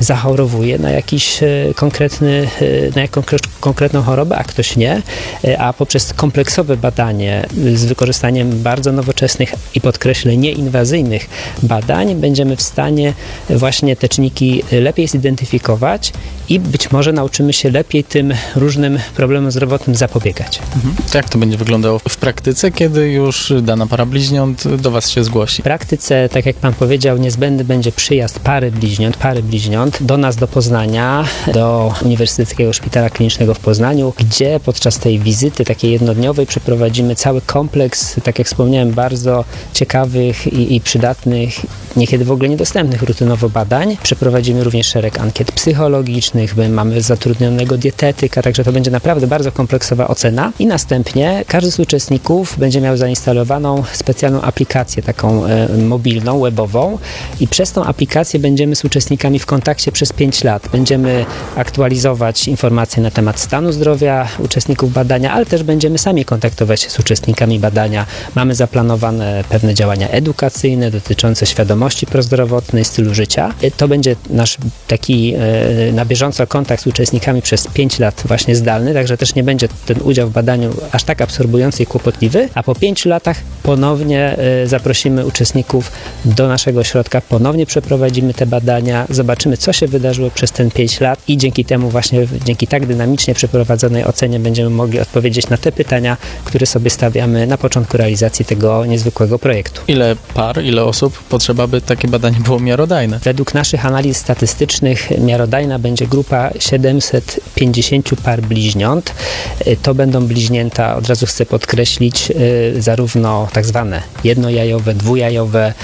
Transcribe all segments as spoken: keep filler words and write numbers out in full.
zachorowuje na jakiś konkretny, na jakąś konkretną chorobę, a ktoś nie, a poprzez kompleksowe badanie z wykorzystaniem bardzo nowoczesnych i podkreślę nieinwazyjnych badań będziemy w stanie właśnie te czynniki lepiej zidentyfikować i być może nauczymy się lepiej tym różnym problemom zdrowotnym zapobiegać. Mhm. To jak to będzie wyglądało w praktyce, kiedy już dana para bliźniąt do Was się zgłosi? W praktyce, tak jak Pan powiedział, niezbędny będzie przyjazd pary bliźniąt, pary bliźniąt do nas do Poznania, do Uniwersyteckiego Szpitala Klinicznego w Poznaniu, gdzie podczas tej wizyty takiej jednodniowej przeprowadzimy cały kompleks, tak jak wspomniałem, bardzo ciekawych i, i przydatnych, niekiedy w ogóle niedostępnych rutynowo badań. Przeprowadzimy również szereg ankiet psychologicznych, mamy zatrudnionego dietetyka, także to będzie naprawdę bardzo kompleksowa ocena i następnie każdy z uczestników będzie miał zainstalowaną specjalną aplikację taką e, mobilną, webową i przez tą aplikację będziemy z uczestnikami w kontakcie przez pięć lat. Będziemy aktualizować informacje na temat stanu zdrowia uczestników badania, ale też będziemy sami kontaktować się z uczestnikami badania. Mamy zaplanowane pewne działania edukacyjne dotyczące świadomości prozdrowotnej, stylu życia. To będzie nasz taki e, na bieżąco kontakt z uczestnikami przez pięć lat właśnie zdalny, także też nie będzie ten udział w badaniu aż tak absorbujący i kłopotliwy, a po pięciu latach ponownie e, zaprosimy uczestników do naszego ośrodka, ponownie przeprowadzimy te badania, zobaczymy, co się wydarzyło przez ten pięć lat i dzięki temu właśnie, dzięki tak dynamicznie przeprowadzonej ocenie będziemy mogli odpowiedzieć na te pytania, które sobie stawiamy na początku realizacji tego niezwykłego projektu. Ile par, ile osób potrzeba, by takie badanie było miarodajne? Według naszych analiz statystycznych miarodajna będzie grupa siedemset pięćdziesiąt par bliźniąt. To będą bliźnięta, od razu chcę podkreślić, zarówno tak zwane jednojajowe, dwujajowe,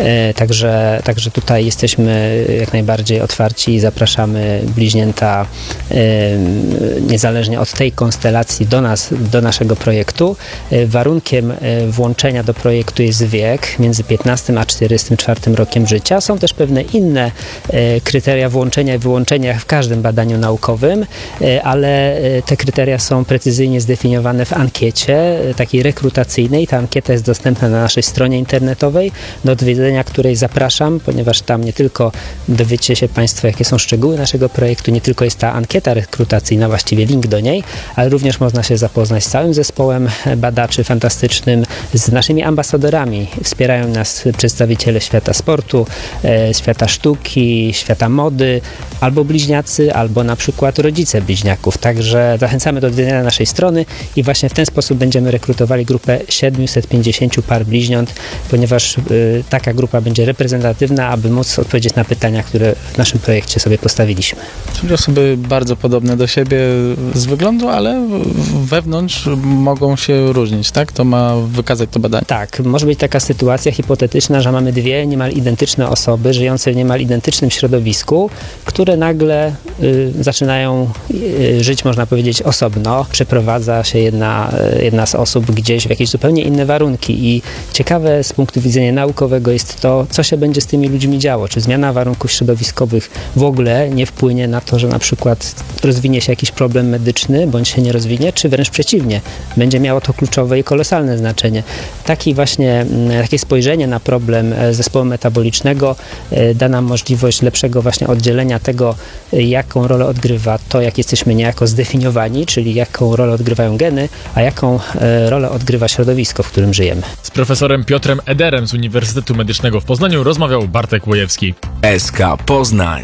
także, także tutaj jesteśmy jak najbardziej otwarci i zapraszamy bliźnięta niezależnie od tej konstelacji do nas, do naszego projektu. Warunkiem włączenia do projektu jest wiek między piętnastym a czterdziestym czwartym rokiem życia. Są też pewne inne kryteria włączenia i wyłączenia w każdym badaniu naukowym, ale te kryteria są precyzyjnie zdefiniowane w ankiecie takiej rekrutacyjnej. Ta ankieta jest dostępna na naszej stronie internetowej, do odwiedzenia której zapraszam, ponieważ tam nie tylko dowiecie się Państwo, jakie są szczegóły naszego projektu, nie tylko jest ta ankieta rekrutacyjna, właściwie link do niej, ale również można się zapoznać z całym zespołem badaczy fantastycznym, z naszymi ambasadorami. Wspierają nas przedstawiciele świata sportu, świata sztuki, świata mody, albo bliźniacy, albo na przykład rodzice bliźniaków. Także zachęcamy do odwiedzenia naszej strony i właśnie w ten sposób będziemy rekrutowali grupę siedemset pięćdziesiąt par bliźniąt, ponieważ y, taka grupa będzie reprezentatywna, aby móc odpowiedzieć na pytania, które w naszym projekcie sobie postawiliśmy. Czyli osoby bardzo podobne do siebie z wyglądu, ale wewnątrz mogą się różnić, tak? To ma wykazać to badanie. Tak, może być taka sytuacja hipotetyczna, że mamy dwie niemal identyczne osoby, żyjące w niemal identycznym środowisku, które nagle y, zaczynają y, żyć, można powiedzieć, osobno. Przeprowadza się jedna, jedna z osób gdzieś w jakieś zupełnie inne warunki i ciekawe z punktu widzenia naukowego jest to, co się będzie z tymi ludźmi działo. Czy zmiana warunków środowiskowych w ogóle nie wpłynie na to, że na przykład rozwinie się jakiś problem medyczny, bądź się nie rozwinie, czy wręcz przeciwnie. Będzie miało to kluczowe i kolosalne znaczenie. Taki właśnie, takie spojrzenie na problem zespołu metabolicznego da nam możliwość lepszego właśnie oddzielenia tego, jaką rolę odgrywa to, jak jesteśmy niejako zdefiniowani, czyli jaką rolę odgrywają geny, a jaką rolę odgrywa środowisko, w którym żyjemy. Z profesorem Piotrem Ederem z Uniwersytetu Medycznego w Poznaniu rozmawiał Bartek Łojewski. S K Poznań.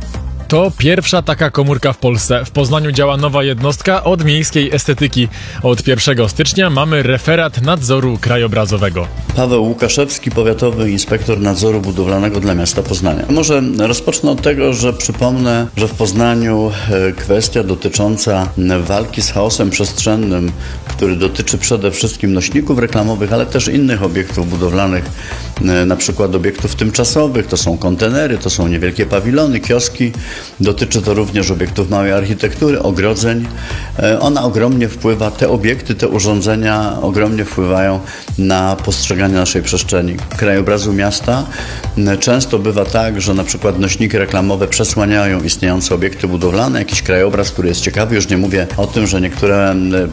To pierwsza taka komórka w Polsce. W Poznaniu działa nowa jednostka od miejskiej estetyki. Od pierwszego stycznia mamy referat nadzoru krajobrazowego. Paweł Łukaszewski, powiatowy inspektor nadzoru budowlanego dla miasta Poznania. Może rozpocznę od tego, że przypomnę, że w Poznaniu kwestia dotycząca walki z chaosem przestrzennym, który dotyczy przede wszystkim nośników reklamowych, ale też innych obiektów budowlanych, na przykład obiektów tymczasowych, to są kontenery, to są niewielkie pawilony, kioski. Dotyczy to również obiektów małej architektury, ogrodzeń. Ona ogromnie wpływa, te obiekty, te urządzenia ogromnie wpływają na postrzeganie naszej przestrzeni, krajobrazu miasta. Często bywa tak, że na przykład nośniki reklamowe przesłaniają istniejące obiekty budowlane, jakiś krajobraz, który jest ciekawy. Już nie mówię o tym, że niektóre